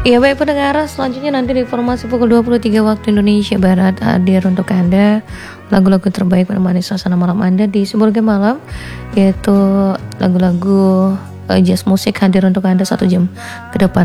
Ya baik pendengar, selanjutnya nanti di informasi pukul 23 waktu Indonesia Barat hadir untuk Anda lagu-lagu terbaik menemani suasana malam Anda di sebuah game malam, yaitu lagu-lagu jazz musik hadir untuk Anda 1 jam ke depan.